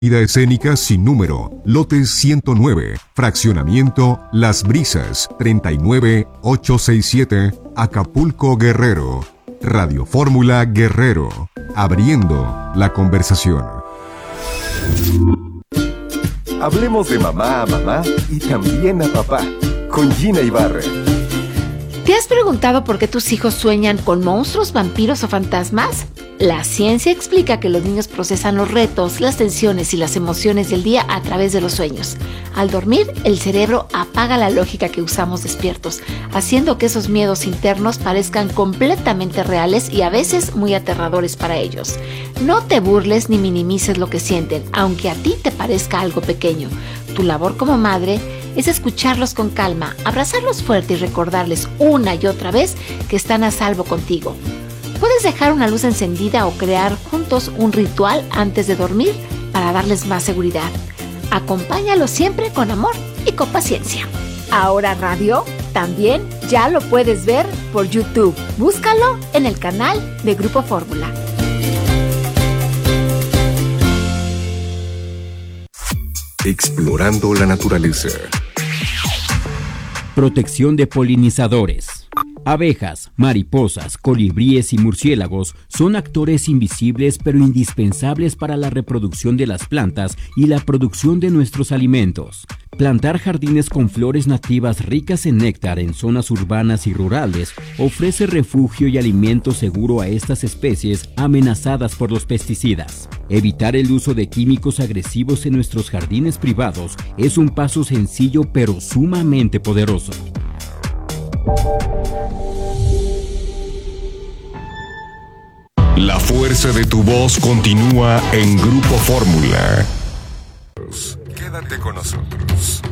Vida escénica sin número, lote 109, fraccionamiento Las Brisas, 39867, Acapulco, Guerrero. Radio Fórmula Guerrero, abriendo la conversación. Hablemos de mamá a mamá y también a papá, con Gina Ibarra. ¿Te has preguntado por qué tus hijos sueñan con monstruos, vampiros o fantasmas? La ciencia explica que los niños procesan los retos, las tensiones y las emociones del día a través de los sueños. Al dormir, el cerebro apaga la lógica que usamos despiertos, haciendo que esos miedos internos parezcan completamente reales y a veces muy aterradores para ellos. No te burles ni minimices lo que sienten, aunque a ti te parezca algo pequeño. Tu labor como madre es escucharlos con calma, abrazarlos fuerte y recordarles una y otra vez que están a salvo contigo. Puedes dejar una luz encendida o crear juntos un ritual antes de dormir para darles más seguridad. Acompáñalos siempre con amor y con paciencia. Ahora Radio también ya lo puedes ver por YouTube. Búscalo en el canal de Grupo Fórmula. Explorando la naturaleza. Protección de polinizadores. Abejas, mariposas, colibríes y murciélagos son actores invisibles pero indispensables para la reproducción de las plantas y la producción de nuestros alimentos. Plantar jardines con flores nativas ricas en néctar en zonas urbanas y rurales ofrece refugio y alimento seguro a estas especies amenazadas por los pesticidas. Evitar el uso de químicos agresivos en nuestros jardines privados es un paso sencillo pero sumamente poderoso. La fuerza de tu voz continúa en Grupo Fórmula. Quédate con nosotros.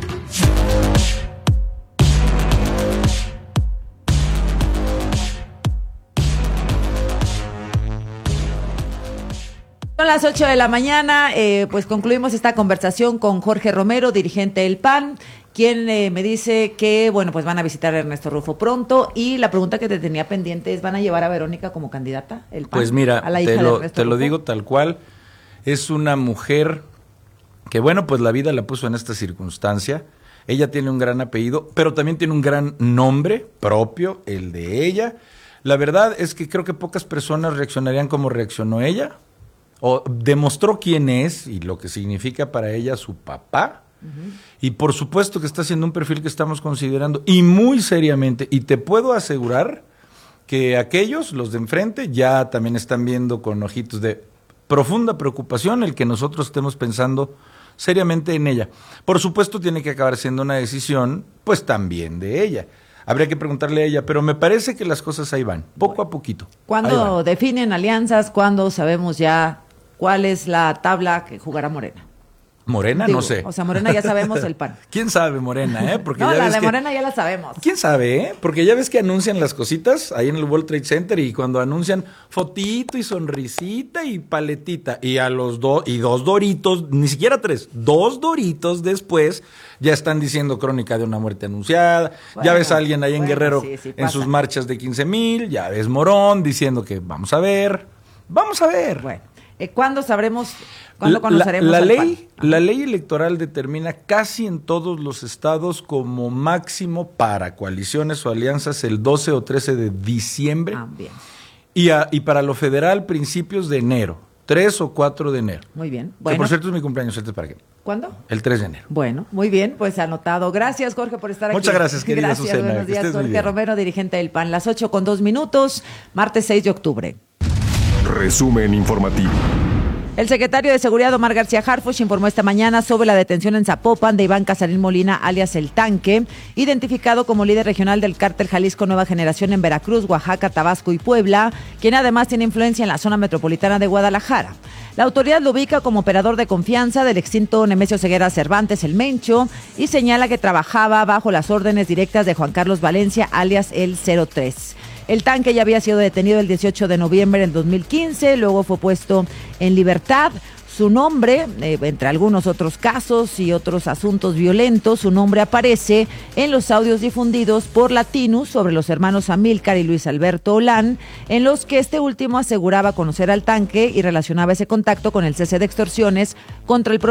Son las 8 de la mañana, pues concluimos esta conversación con Jorge Romero, dirigente del PAN, quien me dice que, bueno, pues van a visitar a Ernesto Rufo pronto, y la pregunta que te tenía pendiente es, ¿van a llevar a Verónica como candidata, el PAN? Pues mira, a la hija de Ernesto te lo Rufo? digo tal cual, es una mujer que, bueno, pues la vida la puso en esta circunstancia. Ella tiene un gran apellido, pero también tiene un gran nombre propio, el de ella. La verdad es que creo que pocas personas reaccionarían como reaccionó ella, o demostró quién es y lo que significa para ella su papá. Uh-huh. Y por supuesto que está haciendo un perfil que estamos considerando, y muy seriamente, y te puedo asegurar que aquellos, los de enfrente, ya también están viendo con ojitos de profunda preocupación el que nosotros estemos pensando seriamente en ella. Por supuesto tiene que acabar siendo una decisión, pues también de ella. Habría que preguntarle a ella, pero me parece que las cosas ahí van, poco a poquito. ¿Cuándo definen alianzas? ¿Cuándo sabemos ya cuál es la tabla que jugará Morena? Morena, Digo, no sé. O sea, Morena ya sabemos el PAN. ¿Quién sabe, Morena, Porque no, ya la ves de que... Morena ya la sabemos. ¿Quién sabe, Porque ya ves que anuncian las cositas ahí en el World Trade Center, y cuando anuncian fotito y sonrisita y paletita, y a los dos doritos, ni siquiera 3, 2 doritos después, ya están diciendo crónica de una muerte anunciada. Bueno, ya ves a alguien ahí en Guerrero sí en sus marchas de 15,000, ya ves Morón diciendo que vamos a ver. Bueno, ¿cuándo sabremos? ¿Cuándo conoceremos al PAN? La ley electoral determina casi en todos los estados como máximo para coaliciones o alianzas el 12 o 13 de diciembre. Bien. Y para lo federal, principios de enero, 3 o 4 de enero. Muy bien. Bueno. Que por cierto es mi cumpleaños, ¿para qué? ¿Cuándo? El 3 de enero. Bueno, muy bien, pues anotado. Gracias, Jorge, por estar aquí. Muchas gracias, querida Gracias, Susana. buenos días, Jorge Romero, dirigente del PAN. Las 8:02, martes 6 de octubre. Resumen informativo. El secretario de Seguridad, Omar García Harfuch, informó esta mañana sobre la detención en Zapopan de Iván Casarín Molina, alias El Tanque, identificado como líder regional del cártel Jalisco Nueva Generación en Veracruz, Oaxaca, Tabasco y Puebla, quien además tiene influencia en la zona metropolitana de Guadalajara. La autoridad lo ubica como operador de confianza del extinto Nemesio Ceguera Cervantes, el Mencho, y señala que trabajaba bajo las órdenes directas de Juan Carlos Valencia, alias El 03. El Tanque ya había sido detenido el 18 de noviembre del 2015, luego fue puesto en libertad. Su nombre, entre algunos otros casos y otros asuntos violentos, su nombre aparece en los audios difundidos por Latinus sobre los hermanos Amílcar y Luis Alberto Olán, en los que este último aseguraba conocer al Tanque y relacionaba ese contacto con el cese de extorsiones contra el